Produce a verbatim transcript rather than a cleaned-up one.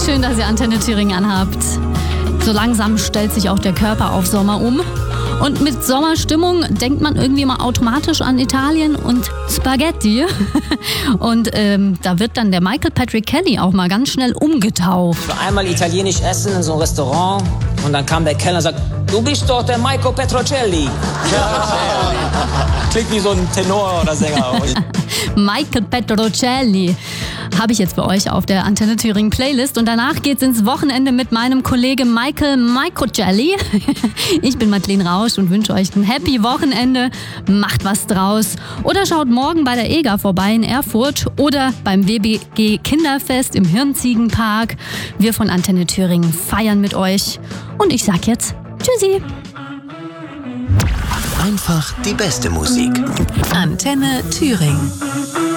Schön, dass ihr Antenne Thüringen anhabt. So langsam stellt sich auch der Körper auf Sommer um. Und mit Sommerstimmung denkt man irgendwie mal automatisch an Italien und Spaghetti. Und ähm, da wird dann der Michael Patrick Kelly auch mal ganz schnell umgetauft. Ich war einmal italienisch essen in so einem Restaurant und dann kam der Kellner und sagt, du bist doch der Michael Petrocelli. Ja, klingt wie so ein Tenor oder Sänger. Michael Petrocelli habe ich jetzt bei euch auf der Antenne Thüringen Playlist. Und danach geht's ins Wochenende mit meinem Kollegen Michael Micocelli. Ich bin Madeleine Rausch und wünsche euch ein happy Wochenende. Macht was draus. Oder schaut morgen bei der E G A vorbei in Erfurt oder beim W B G Kinderfest im Hirnziegenpark. Wir von Antenne Thüringen feiern mit euch. Und ich sag jetzt Tschüssi. Einfach die beste Musik. Antenne Thüringen.